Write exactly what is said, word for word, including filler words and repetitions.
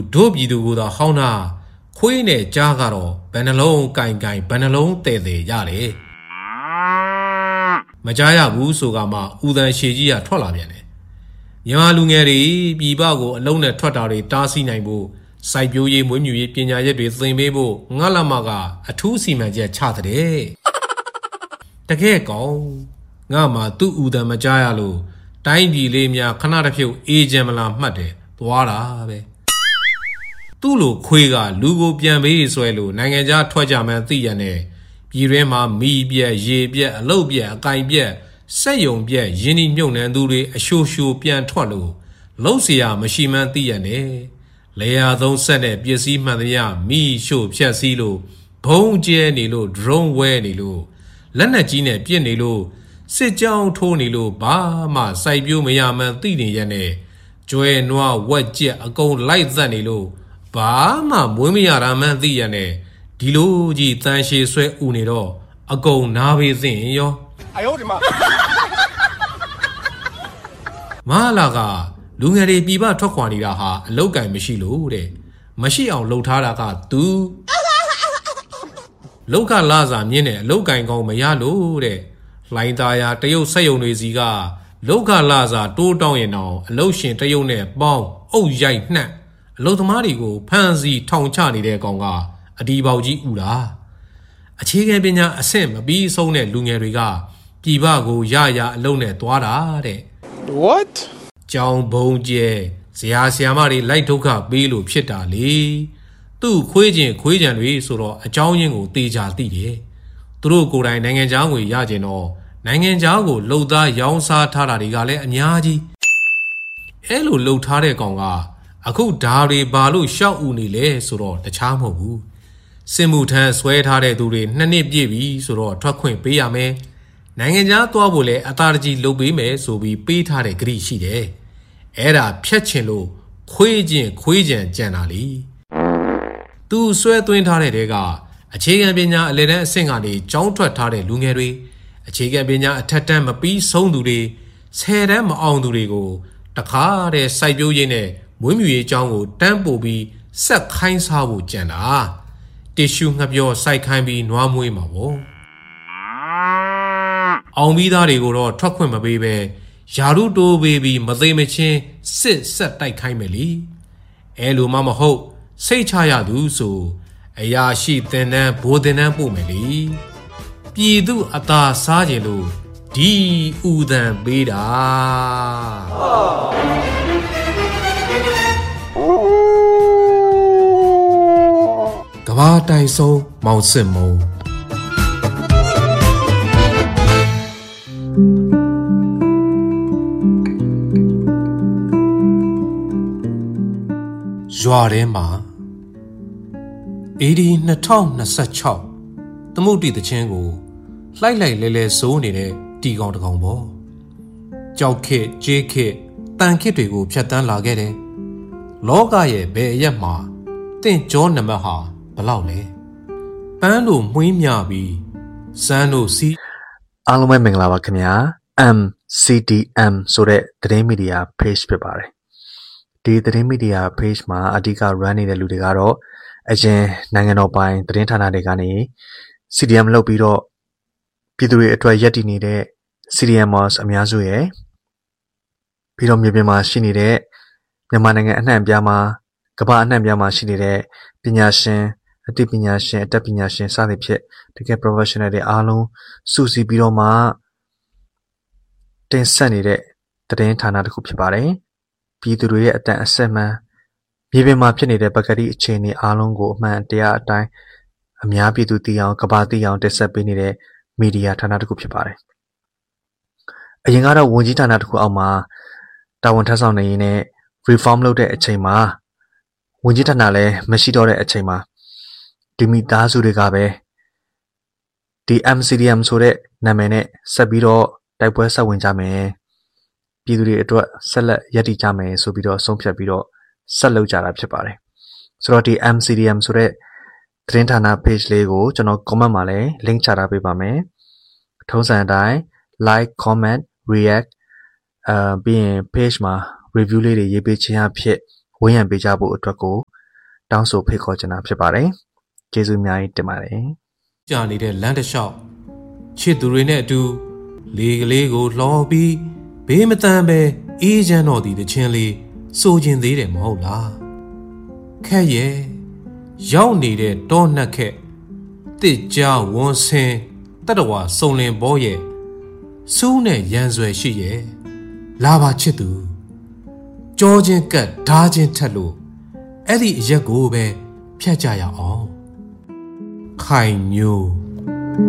တို့ပြည်သူကိုသာဟောင်းတာခွေးနဲ့ကြားကတော့ဘယ်နှလုံးကင်ကင်ဘယ်နှလုံးတဲ့တဲ့ရတယ်မကြားရဘူးဆိုကမှဦးတန်ရှည်ကြီးကထွက်လာပြန်တယ်မြန်မာလူငယ်တွေပြည်ပကိုအလုံးနဲ့ထွက်တာတွေတားဆီးနိုင်ဖို့စိုက်ပျိုးရေးမွေးမြူရေးပညာရပ်တွေသင်ပေးဖို့ငါလမကအထူးစီမံချက်ချတဲ့တကယ်ကောင်းငါမှသူ့ဦးတန်မကြားရလို့တိုင်းပြည်လေးများခဏတစ်ဖြုတ်အေးချမ်းမလားမှတ်တယ်သွားတာပဲသူ့လိုခွေးကလူကိုပြန်ပေးဆွဲလို့နိုင်ငံခြားထွက်ကြမှန်းသိရတဲ့ပြည်တွင်းမှာမီးပြက်ရေပြက်အလုတ်ပြက်အကင်ပြက်စက်ယုံပြက်ရင်းနှီးမြုပ်နှံသူတွေအရှိုးရှိုးပြန်ထွက်လို့လုံးเสียမရှိမှန်းသိရတဲ့လေယာသုံးဆက်တဲ့ပစ္စည်းမှန်သမျှမီးရှို့ဖြက်စီးလို့ဘုံကျဲနေလို့ drone ဝဲနေလို့လက်နက်ကြီးနဲ့ပြစ်နေလို့စစ်ကြောင်းထိုးနေလို့ဘာမှစိုက်ပျိုးမရမှန်းသိနေရတဲ့ကျွဲနွားဝက်ကြက်အကုန်လိုက်သက်နေလို့ဘာမှမွေးမရတာမှန်းသိရတဲ့ဒီလိုကြီးတန်ရှည်ဆွဲဥနေတော့အကုန်နားပေးသိရင်ရော哎呦我的妈မလာကလူငယ်တွေပြည်ပထွက်ခွာနေတာဟာအလောက်ကင်မရှိလို့တဲ့မရှိအောင်လှုပ်ထားတာကသူလောက်ကလာစားမြင်းနဲ့အလောက်ကင်ကောင်းမရလို့တဲ့လှိုင်းသားရတရုတ်ဆက်ယုံတွေစီကလောက်ကလာစားတိုးတောင်းရင်တော့အလောရှင်တရုတ်နဲ့ပေါင်းအုပ်ရိုက်နှက်အလုသမားတွေကိုဖမ်းဆီးထောင်ချနေတဲ့ကောင်ကအဒီပေါကြီးဥတာအခြေခံပညာအဆင့်မပြီးဆုံးတဲ့လူငယ်တွေကပြည်ပကိုရရအလုံးနဲ့သွားတာတဲ့ What ကြောင်ဘုံကျဲဇရာဆရာမတွေလိုက်ဒုက္ခပေးလို့ဖြစ်တာလေသူ့ခွေးချင်းခွေးကြံတွေဆိုတော့အကြောင်းရင်းကိုတေချာသိတယ်သူတို့ကိုယ်တိုင်နိုင်ငံခြားငွေရကျင်တော့နိုင်ငံခြားကိုလှုပ်သားရောင်းစားထားတာတွေကလည်းအများကြီးအဲလိုလှုပ်ထားတဲ့ကောင်ကအခုဓာတွေဘာလို့ရှောက်ဥနေလဲဆိုတော့တခြားမဟုတ်ဘူးစစ်မှုထမ်းဆွဲထားတဲ့သူတွေနှစ်နှစ်ပြည့်ပြီဆိုတော့ထွက်ခွင့်ပေးရမယ်နိုင်ငံခြားသွားဖို့လဲအသာတကြီးလုပ်ပေးမယ်ဆိုပြီးပေးထားတဲ့ဂရိရှိတယ်အဲ့ဒါဖြတ်ချင်လို့ခွေးချင်းခွေးကြံကြံတာလीသူဆွဲသွင်းထားတဲ့တဲကအခြေခံပညာအလယ်တန်းအဆင့်ကနေကျောင်းထွက်ထားတဲ့လူငယ်တွေအခြေခံပညာအထက်တန်းမပြီးဆုံးသူတွေဆယ်တန်းမအောင်သူတွေကိုတခါတဲ့စိုက်ပျိုးရေးနဲ့မွေးမြူရေးအကြောင်းကိုတန်းပို့ပြီးဆက်ခိုင်းစားဖို့ကြံတာတစ်ရှူငှပြောစိုက်ခိုင်းပြီးနွားမွေးမှာပေါ့အောင်ပြီးသားတွေကိုတော့ထွက်ခွင့်မပေးပဲယာရုတိုးပေးပြီးမသိမချင်းစစ်ဆက်တိုက်ခိုင်းမယ်လीအဲလိုမှမဟုတ်စိတ်ချရသူဆိုအရာရှိတင်တန်းဘိုးတင်တန်းပို့မယ်လीပြည်သူအသာစားခြင်းလို့ဒီဥဒံပေးတာကဘာတိုင်ဆုံးမောင်စစ်မုံရွာထဲမှာအေဒီနှစ်ထောင်နှစ်ဆယ့်ခြောက်သမုဒ္ဒိတချင်းကိုလှိုက်လိုက်လဲလဲစိုးနေတဲ့တီကောင်တကောင်ပေါ့ကြောက်ခစ်ကြေးခစ်တန်ခစ်တွေကိုဖြတ်တန်းလာခဲ့တယ်လောကရဲ့ဘယ်အရက်မှာတင့်ကြောနံပါတ်ဟာဘလောက်လဲပန်းလို့မွှေးမြပြီးစမ်းလို့စီးအားလုံးပဲမင်္ဂလာပါခင်ဗျာ M C D M ဆိုတဲ့သတင်းမီဒီယာ page ဖြစ်ပါတယ်ဒီသတင်းမီဒီယာ page မှာအဓိက run နေတဲ့လူတွေကတော့အရင်နိုင်ငံတော်ပိုင်သတင်းဌာနတွေကနေ C D M လုပ်ပြီးတော့ပြည်သူတွေအတွက်ရည်တည်နေတဲ့ C D Mers အများစုရဲ့ပြီးတော့မြေပြင်မှာရှိနေတဲ့မြန်မာနိုင်ငံအနှံ့အပြားမှာကမ္ဘာအနှံ့အပြားမှာရှိနေတဲ့ပညာရှင်အသိပညာရှင်အတတ်ပညာရှင်စသဖြင့်တကယ် professional တွေအားလုံးစုစည်းပြီးတော့မှတင်ဆက်နေတဲ့သတင်းဌာနတစ်ခုဖြစ်ပါတယ်ပြည်သူတွေရဲ့အတန်အဆက်မှန်မြေပြင်မှာဖြစ်နေတဲ့ပကတိအခြေအနေအားလုံးကိုအမှန်တရားအတိုင်းအများပြည်သူသိအောင်ကမ္ဘာသိအောင်တင်ဆက်ပေးနေတဲ့မီဒီယာဌာနတစ်ခုဖြစ်ပါတယ်အရင်ကတော့ဝန်ကြီးဌာနတစ်ခုအောက်မှာတာဝန်ထမ်းဆောင်နေရင်းနဲ့ reform လုပ်တဲ့အချိန်မှာဝန်ကြီးဌာနလည်းမရှိတော့တဲ့အချိန်မှာဒီမိသားစုတွေကပဲဒီ M C D M ဆိုတဲ့နာမည်နဲ့ဆက်ပြီးတော့တိုက်ပွဲဆက်ဝင်ကြမယ်ပြည်သူတွေအတွက်ဆက်လက်ရည်တည်ကြမယ်ဆိုပြီးတော့ဆုံးဖြတ်ပြီးတော့ဆက်လုပ်ကြတာဖြစ်ပါတယ်ဆိုတော့ဒီ M C D M ဆိုတဲ့သတင်းဌာန page လေးကိုကျွန်တော် comment မှာလည်း link ချထားပေးပါမယ်ထုံးစံအတိုင်း like comment react အာပြီးရင် page မှာ review လေးတွေရေးပေးခြင်းအဖြစ်ဝဝန်းရံပေးကြဖို့အတွက်ကိုတောင်းဆိုဖိတ်ခေါ်ချင်တာဖြစ်ပါတယ်ကျေးဇူးအများကြီးတင်ပါတယ်ကြာနေတဲ့လမ်းတစ်လျှောက်ချစ်သူတွေနဲ့အတူလေကလေးကိုလှော်ပြီးဘေးမတန်ပဲအေးချမ်းတော်သည်တခြင်းလေးစိုးခြင်းသေးတယ်မဟုတ်လားခက်ရဲ့ရောက်နေတဲ့တောနှက်ခက်တစ်ကြားဝန်းစင်တတဝါစုံလင်ဘောရဲ့စူးနဲ့ရန်ဆွဲရှိရဲ့လာပါချစ်သူကြောချင်းကတ်ဓာချင်းထက်လို့အဲ့ဒီအရက်ကိုပဲဖြတ်ကြရအောင်ခိုင်မျိုး